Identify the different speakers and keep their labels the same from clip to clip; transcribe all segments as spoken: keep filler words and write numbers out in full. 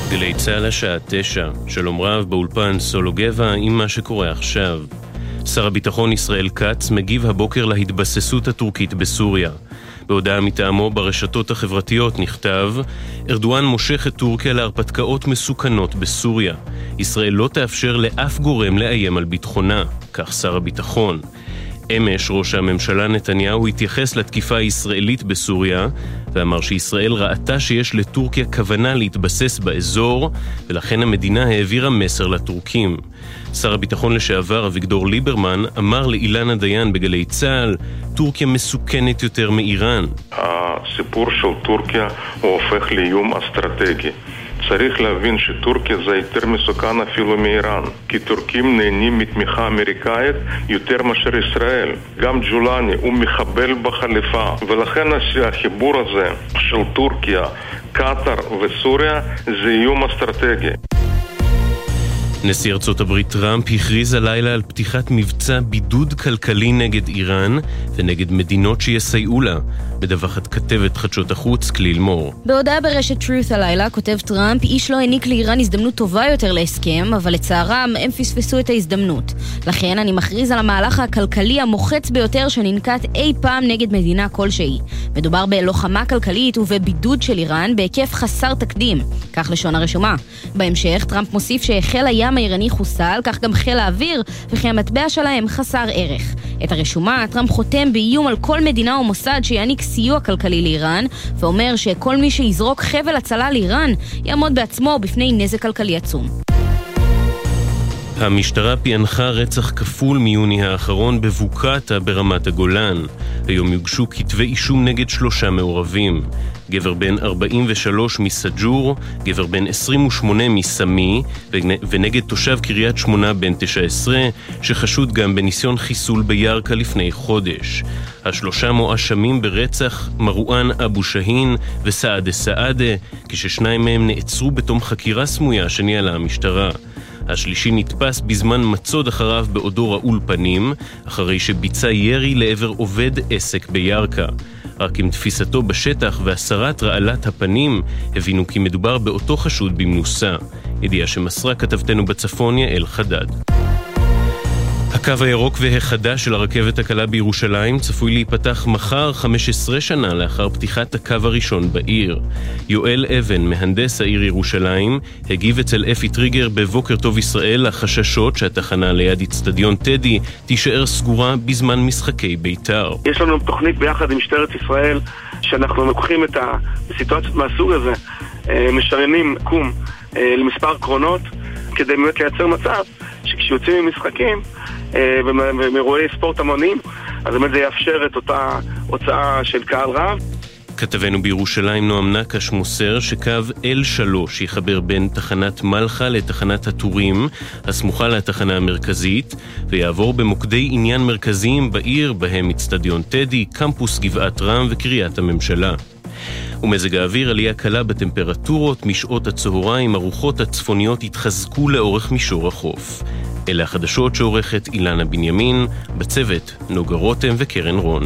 Speaker 1: גלי צהל השעה תשע, שלום רב באולפן סולו גבע עם מה שקורה עכשיו. שר הביטחון ישראל כץ מגיב הבוקר להתבססות הטורקית בסוריה. בהודעה מטעמו ברשתות החברתיות נכתב: ארדואן מושך את טורקיה להרפתקאות מסוכנות בסוריה. ישראל לא תאפשר לאף גורם לאיים על ביטחונה, כך שר הביטחון. אמש ראש הממשלה נתניהו התייחס לתקיפה הישראלית בסוריה ואמר שישראל ראתה שיש לטורקיה כוונה להתבסס באזור ולכן המדינה העבירה מסר לטורקים. שר הביטחון לשעבר אביגדור ליברמן אמר לאילנה דיין בגלי צהל: טורקיה מסוכנת יותר מאיראן.
Speaker 2: הסיפור של טורקיה הוא הופך לאיום אסטרטגי. צריך להבין שטורקיה זה יותר מסוכן אפילו מאיראן, כי טורקים נהנים מתמיכה אמריקאית יותר מאשר ישראל. גם ג'ולני הוא מחבל בחליפה, ולכן החיבור הזה של טורקיה, קטר וסוריה זה איום אסטרטגי.
Speaker 1: נשיא ארצות הברית טראמפ הכריז הלילה על פתיחת מבצע בידוד כלכלי נגד איראן ונגד מדינות שיסייעו לה. מדווחת כתבת חדשות החוץ כליל מור.
Speaker 3: בהודעה ברשת Truth הלילה כותב טראמפ: איש לא העניק לאיראן הזדמנות טובה יותר להסכם, אבל לצערם הם פספסו את ההזדמנות. לכן אני מכריז על המהלך הכלכלי המוחץ ביותר שננקט אי פעם נגד מדינה כלשהי. מדובר בלוחמה כלכלית ובבידוד של איראן בהיקף חסר תקדים, כך לשון הרשומה. בהמשך טראמפ מוסיף שהחיל הים האיראני חוסל, כך גם חיל האוויר, וכי המטבע שלהם חסר ערך. את הרשומה טראמפ חותם באיום על כל מדינה או מוסד שיעניק סיוע כלכלי לאיראן, ואומר שכל מי שיזרוק חבל הצלה לאיראן יעמוד בעצמו בפני נזק כלכלי עצום.
Speaker 1: המשטרה פענחה רצח כפול מיוני האחרון בבוקעתה ברמת הגולן. היום יוגשו כתבי אישום נגד שלושה מעורבים. גבר בן ארבעים ושלוש מסג'ור, גבר בן עשרים ושמונה מסמי, ונגד תושב קריית שמונה בן תשע עשרה, שחשוד גם בניסיון חיסול בירקה לפני חודש. השלושה מואשמים ברצח מרואן אבו שהין וסעדה סעדה, כששניים מהם נעצרו בתום חקירה סמויה שניהלה המשטרה. השלישי נתפס בזמן מצוד אחריו בעודו רעול פנים, אחרי שביצע ירי לעבר עובד עסק בירקה. רק עם תפיסתו בשטח והסרת רעלת הפנים, הבינו כי מדובר באותו חשוד במנוסה. ידיעה שמסרה כתבתנו בצפון יעל חדד. הקו הירוק והחדש של הרכבת הקלה בירושלים צפוי להיפתח מחר, חמש עשרה שנה לאחר פתיחת הקו הראשון בעיר. יואל אבן, מהנדס העיר ירושלים, הגיב אצל אפי טריגר בבוקר טוב ישראל לחששות שהתחנה ליד אצטדיון טדי תישאר סגורה בזמן משחקי בית"ר.
Speaker 4: יש לנו תוכנית ביחד עם משטרת ישראל שאנחנו לוקחים את הסיטואציות מהסוג הזה, משריינים קום למספר קרונות כדי באמת לייצר מצב שכשיוצאים ממשחקים ומאירועי ספורט המוניים, אז באמת זה יאפשר את אותה הוצאה של קהל רב.
Speaker 1: כתבנו בירושלים נועם נקש מוסר שקו אל שלוש יחבר בין תחנת מלכה לתחנת הטורים, הסמוכה לתחנה המרכזית, ויעבור במוקדי עניין מרכזיים בעיר, בהם אצטדיון טדי, קמפוס גבעת רם וקריית הממשלה. ומזג האוויר, עלייה קלה בטמפרטורות, משעות הצהריים, הרוחות הצפוניות התחזקו לאורך מישור החוף. אלה החדשות שעורכת אילנה בנימין, בצוות נוגה רותם וקרן רון.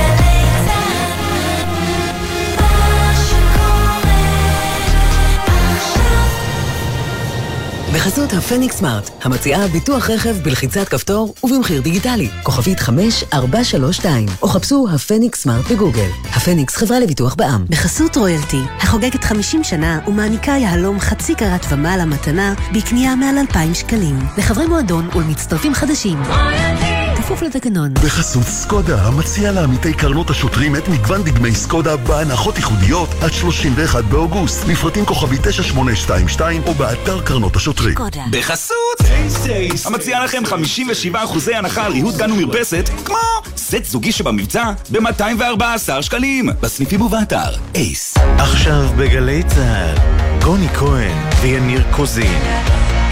Speaker 5: בחסות הפניקס סמארט, המציעה ביטוח רכב בלחיצת כפתור ובמחיר דיגיטלי, כוכבית חמש ארבע שלוש שתיים, או חפשו הפניקס סמארט בגוגל. הפניקס, חברה לביטוח בע"מ.
Speaker 6: בחסות רויאלטי, החוגגת חמישים שנה ומעניקה יהלום חצי קרת ומעלה מתנה בקנייה מעל אלפיים שקלים. לחברי מועדון ולמצטרפים חדשים. כפוף לתקנון.
Speaker 7: בחסות סקודה, המציע לעמיתי קרנות השוטרים את מגוון דגמי סקודה בהנחות ייחודיות עד שלושים ואחד באוגוסט. לפרטים כוכבי תשע שמונה שתיים שתיים או באתר קרנות השוטרים.
Speaker 6: סקודה.
Speaker 8: בחסות טייסט טייסט, המציע לכם חמישים ושבעה אחוזי הנחה על ריהוט גן ומרפסת, כמו סט זוגי שבמבצע ב-מאתיים וארבעה עשר שקלים. בסניפים ובאתר אייס.
Speaker 9: עכשיו בגלי צהל, גוני כהן ויניר קוזין.